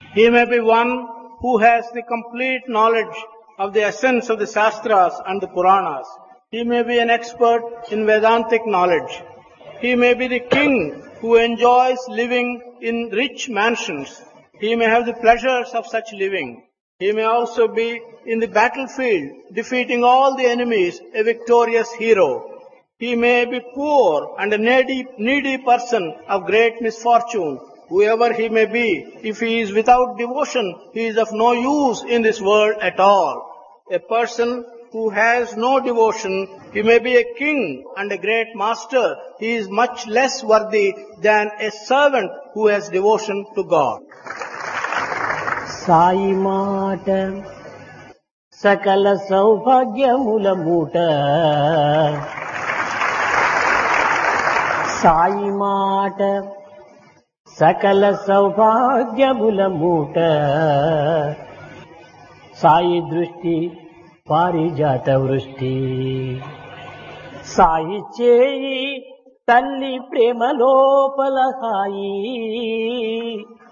He may be one who has the complete knowledge of the essence of the Shastras and the Puranas. He may be an expert in Vedantic knowledge. He may be the king who enjoys living in rich mansions. He may have the pleasures of such living. He may also be in the battlefield, defeating all the enemies, a victorious hero. He may be poor and a needy person of great misfortune. Whoever he may be, if he is without devotion, he is of no use in this world at all. A person who has no devotion, he may be a king and a great master. He is much less worthy than a servant who has devotion to God. Sai మాట సకల సౌభాగ్యముల మూట, సాయి మాట సకల సౌభాగ్యముల మూట, సాయి దృష్టి పారిజాత వృష్టి, సాయి చేయి తల్లి ప్రేమ లోపల హాయి,